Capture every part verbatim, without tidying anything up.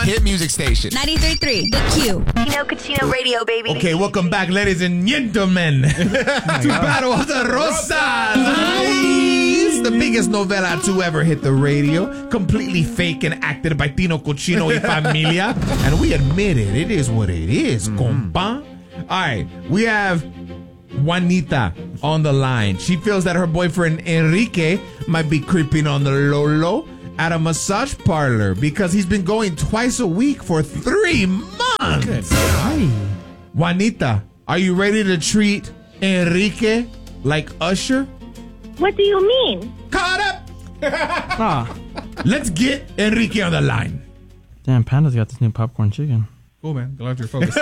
Hit music station. ninety-three point three, The Q. Tino Cucino Radio, baby. Okay, welcome back, ladies and gentlemen, to Battle of the Rosas. It's the biggest novela to ever hit the radio. Completely fake and acted by Tino Cucino y Familia. And we admit it. It is what it is, mm-hmm. compa. All right, we have Juanita on the line. She feels that her boyfriend Enrique might be creeping on the low-low at a massage parlor because he's been going twice a week for three months. Hi. Juanita, are you ready to treat Enrique like Usher? What do you mean? Caught up. Ah. Let's get Enrique on the line. Damn, Panda's got this new popcorn chicken. Cool, man. Go after your focus.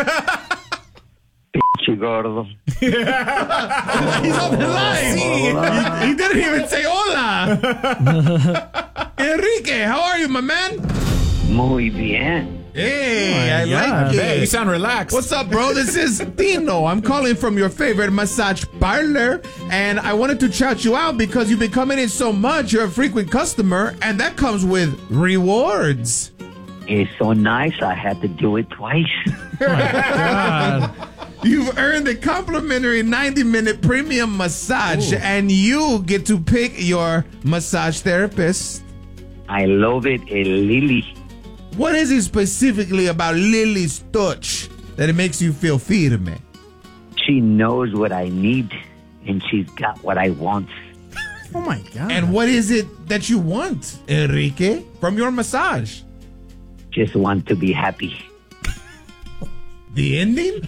Gordo. He's on the line. He, he didn't even say hola. Enrique, how are you, my man? Muy bien. Hey, I yeah. like it. Hey, you sound relaxed. What's up, bro? This is Tino. I'm calling from your favorite massage parlor, and I wanted to shout you out because you've been coming in so much. You're a frequent customer, and that comes with rewards. It's so nice, I had to do it twice. Oh my God. You've earned a complimentary ninety-minute premium massage, Ooh. and you get to pick your massage therapist. I love it, eh, Lily. What is it specifically about Lily's touch that it makes you feel firme? She knows what I need, and she's got what I want. Oh, my God. And what is it that you want, Enrique, from your massage? Just want to be happy. The ending?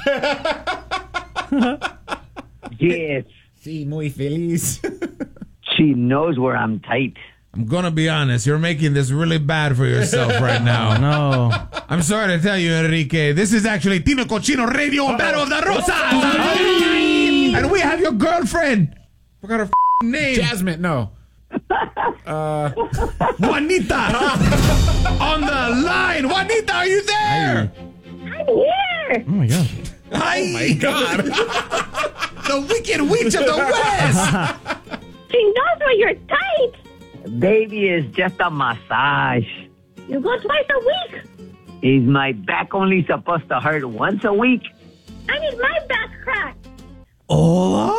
Yes. Sí, muy feliz. She knows where I'm tight. I'm going to be honest. You're making this really bad for yourself right now. No. I'm sorry to tell you, Enrique. This is actually Tino Cucino Radio on Battle of the Rosas. Oh. And we have your girlfriend. Forgot her f- name. Jasmine, no. Uh, Juanita on the line. Juanita, are you there? I'm here. Oh, my God. Hi. Oh, my God. The Wicked Witch of the West. She knows where you're tight. Baby, it's just a massage. You go twice a week. Is my back only supposed to hurt once a week? I need my back cracked. Hola?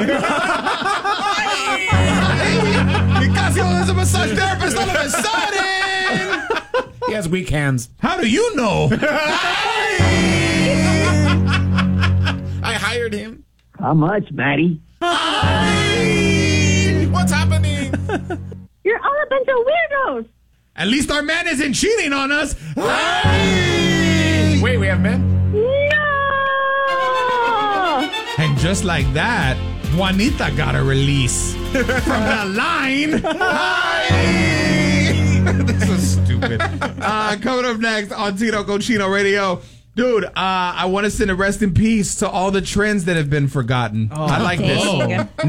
Nicasio is a massage therapist all of a sudden. He has weak hands. How do you know? I hired him. How much, Maddie? What's happening? You're all a bunch of weirdos. At least our man isn't cheating on us. Wait, we have men? No. And just like that, Juanita got a release from the line. This is stupid. Uh, coming up next on Tino Cucino Radio. Dude, uh, I want to send a rest in peace to all the trends that have been forgotten. Oh, I like this. Oh.